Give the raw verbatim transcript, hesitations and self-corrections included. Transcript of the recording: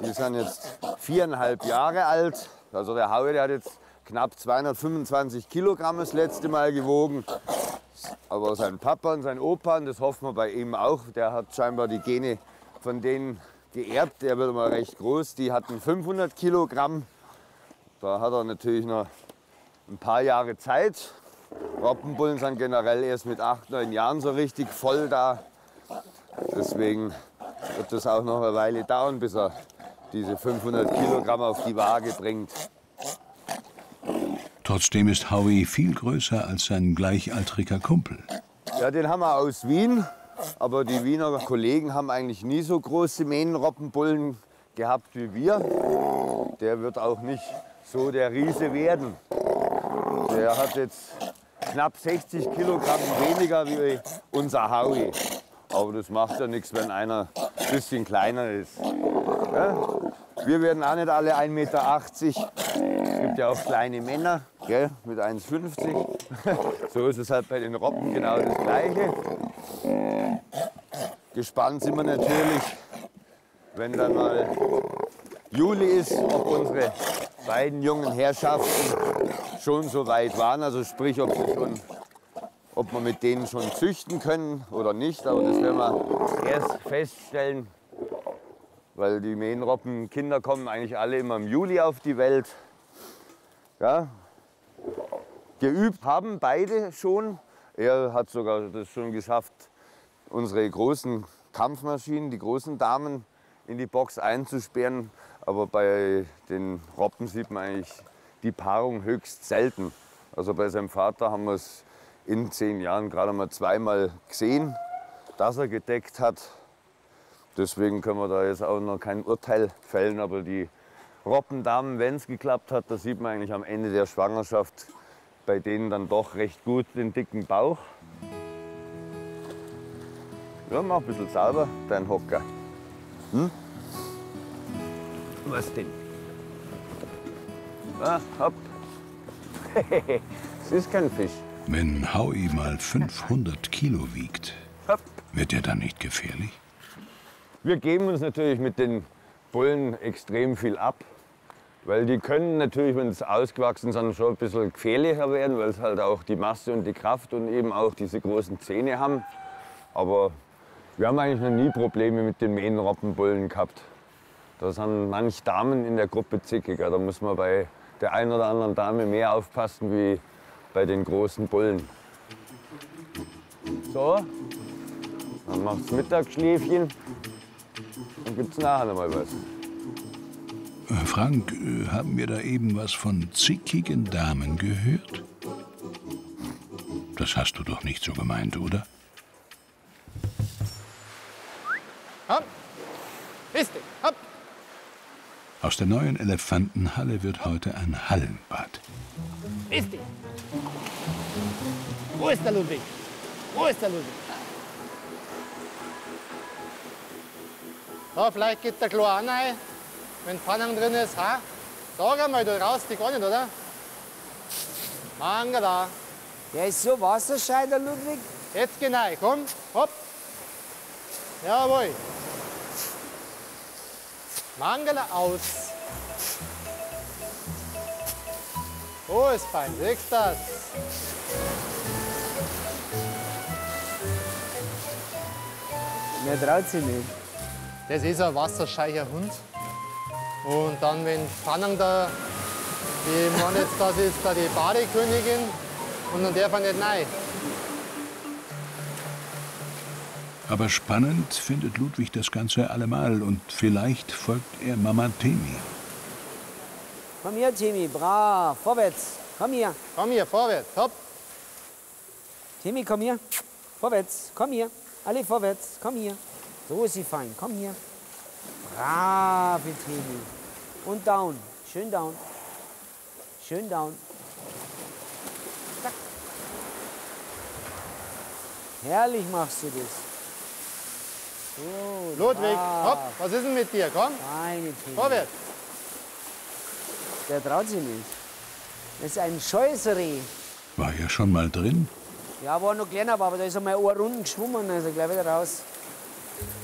Die sind jetzt viereinhalb Jahre alt. Also der Howie, der hat jetzt knapp zweihundertfünfundzwanzig Kilogramm das letzte Mal gewogen. Aber sein Papa und sein Opa, und das hoffen wir bei ihm auch, der hat scheinbar die Gene von denen geerbt. Der wird mal recht groß. Die hatten fünfhundert Kilogramm. Da hat er natürlich noch ein paar Jahre Zeit. Robbenbullen sind generell erst mit acht, neun Jahren so richtig voll da. Deswegen wird das auch noch eine Weile dauern, bis er diese fünfhundert Kilogramm auf die Waage bringt. Trotzdem ist Howie viel größer als sein gleichaltriger Kumpel. Ja, den haben wir aus Wien. Aber die Wiener Kollegen haben eigentlich nie so große Mähnenrobbenbullen gehabt wie wir. Der wird auch nicht so der Riese werden. Der hat jetzt knapp sechzig Kilogramm weniger wie unser Howie. Aber das macht ja nichts, wenn einer ein bisschen kleiner ist. Ja? Wir werden auch nicht alle ein Meter achtzig. Es gibt ja auch kleine Männer, gell, mit eins fünfzig. So ist es halt bei den Robben genau das Gleiche. Gespannt sind wir natürlich, wenn dann mal Juli ist, ob unsere beiden jungen Herrschaften schon so weit waren. Also sprich, ob, sie schon, ob wir mit denen schon züchten können oder nicht. Aber das werden wir erst feststellen, weil die Mähnenrobbenkinder kommen eigentlich alle immer im Juli auf die Welt. Ja. Geübt haben beide schon. Er hat sogar das schon geschafft, unsere großen Kampfmaschinen, die großen Damen, in die Box einzusperren. Aber bei den Robben sieht man eigentlich die Paarung höchst selten. Also bei seinem Vater haben wir es in zehn Jahren gerade mal zweimal gesehen, dass er gedeckt hat. Deswegen können wir da jetzt auch noch kein Urteil fällen. Aber die Robbendamen, wenn es geklappt hat, da sieht man eigentlich am Ende der Schwangerschaft bei denen dann doch recht gut den dicken Bauch. Ja, mach ein bisschen sauber, dein Hocker. Hm? Was denn? Ah, hopp. Es ist kein Fisch. Wenn Howie mal fünfhundert Kilo wiegt, hopp, wird er dann nicht gefährlich? Wir geben uns natürlich mit den Bullen extrem viel ab. Weil die können natürlich, wenn sie ausgewachsen sind, schon ein bisschen gefährlicher werden, weil sie halt auch die Masse und die Kraft und eben auch diese großen Zähne haben. Aber wir haben eigentlich noch nie Probleme mit den Mähnenrobbenbullen gehabt. Da sind manche Damen in der Gruppe zickiger. Da muss man bei der einen oder anderen Dame mehr aufpassen wie bei den großen Bullen. So, dann macht's Mittagsschläfchen. Dann gibt's nachher noch mal was. Frank, haben wir da eben was von zickigen Damen gehört? Das hast du doch nicht so gemeint, oder? Hopp! Ist hopp! Aus der neuen Elefantenhalle wird heute ein Hallenbad. Ist Wo ist der Ludwig? Wo ist der Ludwig? So, vielleicht geht der Klo rein, wenn Pfanne drin ist. Ha? Sag einmal, du raus die gar nicht, oder? Manga da. Der ist so wasserscheu, der Ludwig. Jetzt genau, komm, hopp. Jawohl. Mangala aus. Oh, ist fein, siehst du das? Mehr traut sich nicht. Das ist ein wasserscheuer Hund. Und dann, wenn Pfanning da, ich meine jetzt, das ist da die Badekönigin und dann darf er nicht rein. Aber spannend findet Ludwig das Ganze allemal und vielleicht folgt er Mama Temi. Komm her, Timmy, brav, vorwärts. Komm hier. Komm hier, vorwärts, hopp. Timmy, komm hier. Vorwärts, komm hier. Alle vorwärts, komm hier. So ist sie fein, komm hier. Brave Timmy. Und down, schön down. Schön down. Zack. Herrlich machst du das. So, Ludwig, brav. hopp, was ist denn mit dir? Komm, Meine Timmy. vorwärts. Der traut sich nicht. Das ist ein Scheußereh. War ja schon mal drin. Ja, wo er noch kleiner war, aber da ist er mal eine Runde geschwommen, also gleich wieder raus.